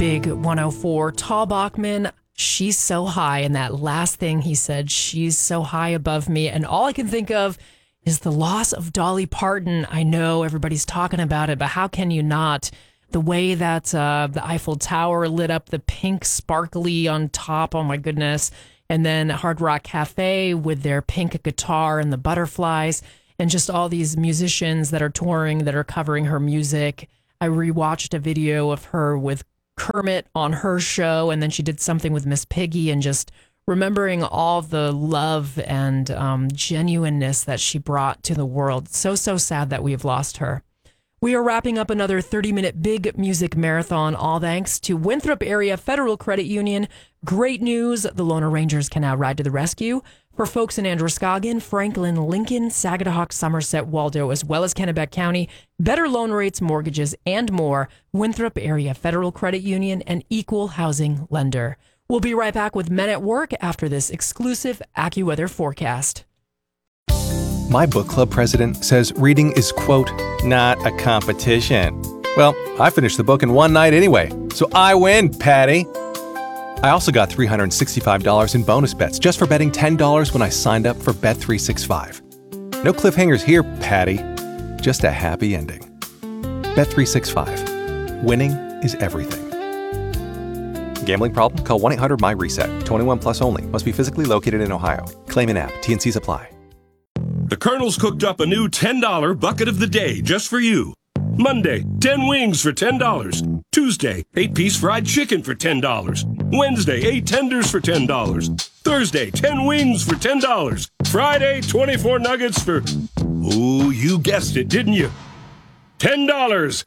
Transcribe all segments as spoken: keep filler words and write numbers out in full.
Big one oh four. Tal Bachman, she's so high. And that last thing he said, she's so high above me. And all I can think of is the loss of Dolly Parton. I know everybody's talking about it, but how can you not? The way that uh, the Eiffel Tower lit up, the pink sparkly on top, oh my goodness. And then Hard Rock Cafe with their pink guitar and the butterflies, and just all these musicians that are touring that are covering her music. I rewatched a video of her with Kermit on her show, and then she did something with Miss Piggy, and just remembering all the love and um, genuineness that she brought to the world. So, so sad that we have lost her. We are wrapping up another thirty-minute big music marathon, all thanks to Winthrop Area Federal Credit Union. Great news, the Lona Rangers can now ride to the rescue. For folks in Androscoggin, Franklin, Lincoln, Sagadahoc, Somerset, Waldo, as well as Kennebec County, better loan rates, mortgages, and more, Winthrop Area Federal Credit Union, an equal housing lender. We'll be right back with Men at Work after this exclusive AccuWeather forecast. My book club president says reading is, quote, not a competition. Well, I finished the book in one night anyway, so I win, Patty. I also got three hundred sixty-five dollars in bonus bets just for betting ten dollars when I signed up for Bet three sixty-five. No cliffhangers here, Patty. Just a happy ending. Bet three sixty-five. Winning is everything. Gambling problem? Call one eight hundred my reset. twenty-one plus only. Must be physically located in Ohio. Claim in app. T and Cs apply. The Colonel's cooked up a new ten dollar bucket of the day just for you. Monday, ten wings for ten dollars. Tuesday, eight piece fried chicken for ten dollars. Wednesday, eight tenders for ten dollars. Thursday, ten wings for ten dollars. Friday, twenty-four nuggets for... Ooh, you guessed it, didn't you? ten dollars.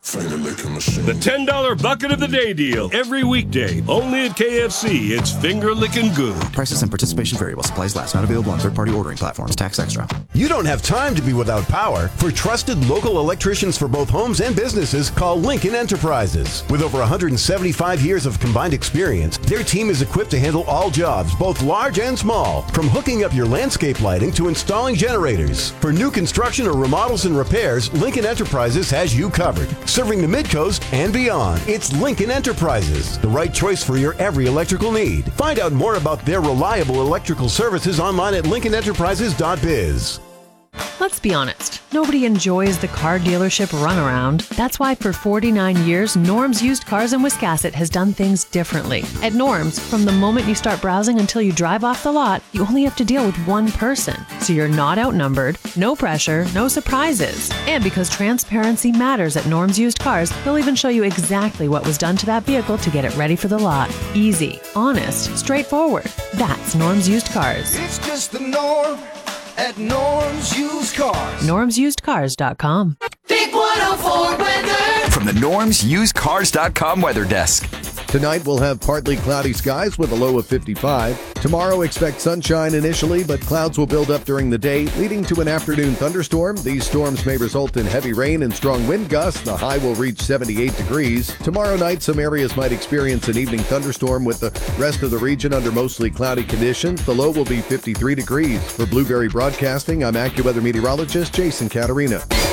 The ten dollar bucket of the day deal. Every weekday. Only at K F C. It's finger-licking good. Prices and participation vary while supplies last. Not available on third-party ordering platforms. Tax extra. You don't have time to be without power. For trusted local electricians for both homes and businesses, call Lincoln Enterprises. With over one hundred seventy-five years of combined experience, their team is equipped to handle all jobs, both large and small. From hooking up your landscape lighting to installing generators. For new construction or remodels and repairs, Lincoln Enterprises has you covered. Serving the Mid-Coast and beyond, it's Lincoln Enterprises, the right choice for your every electrical need. Find out more about their reliable electrical services online at lincoln enterprises dot biz. Let's be honest, nobody enjoys the car dealership runaround. That's why for forty-nine years, Norm's Used Cars in Wiscasset has done things differently. At Norm's, from the moment you start browsing until you drive off the lot, you only have to deal with one person. So you're not outnumbered, no pressure, no surprises. And because transparency matters at Norm's Used Cars, they'll even show you exactly what was done to that vehicle to get it ready for the lot. Easy, honest, straightforward. That's Norm's Used Cars. It's just the norm at Norm's Used Cars. norms used cars dot com. Big one oh four weather. From the norms used cars dot com weather desk. Tonight we'll have partly cloudy skies with a low of fifty-five. Tomorrow expect sunshine initially, but clouds will build up during the day, leading to an afternoon thunderstorm. These storms may result in heavy rain and strong wind gusts. The high will reach seventy-eight degrees. Tomorrow night, some areas might experience an evening thunderstorm with the rest of the region under mostly cloudy conditions. The low will be fifty-three degrees. For Blueberry Broadcasting, I'm AccuWeather meteorologist Jason Caterina.